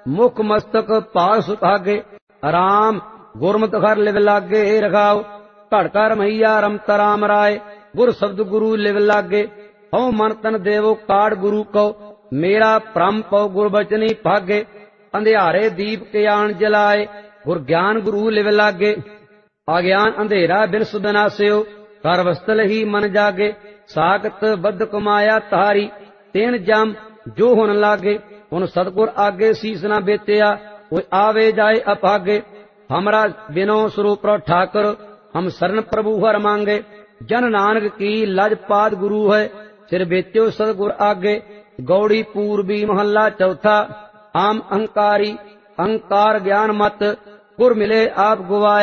मुख मस्तक भाग सुभागे। राम गुरमत हर लिव लागे रखाओ। घड़का रमैया रमत राम राय। गुर शब्द गुरु लिव लागे। हऊँ मन तन देवो काड़ गुरु को। मेरा परम पौ गुर बचनी भागे। अंधियारे दीप के आन जलाए। गुर ज्ञान गुरु लिव लागे। अज्ञान अंधेरा बिरस बिनास्यो। कर वस्तल ही मन जागे। सागत बद्ध कमाया तारी। तेन जम जो हुन लागे। हुन सतगुर आगे शीस न बेचया। कोई आवे जाए अभागे। हमरा बिनो स्वरूप ठाकर। हम शरण प्रभु हर मांगे। जन नानक की लजपात गुरु है। सिर बेचो सतगुर आगे। गौड़ी पूर्वी महला चौथा। आम अहंकारी अहंकार ज्ञान मत। गुर मिले आप गुवाए।